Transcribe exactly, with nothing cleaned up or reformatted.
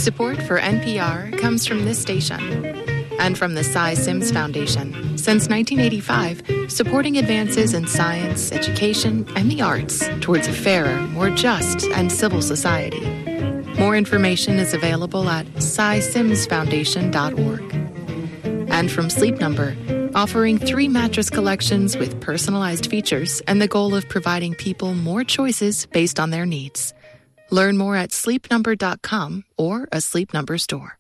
Support for N P R comes from this station and from the Cy Sims Foundation. Since nineteen eighty-five, supporting advances in science, education, and the arts towards a fairer, more just, and civil society. More information is available at cy sims foundation dot org. And from Sleep Number, offering three mattress collections with personalized features and the goal of providing people more choices based on their needs. Learn more at sleep number dot com or a Sleep Number store.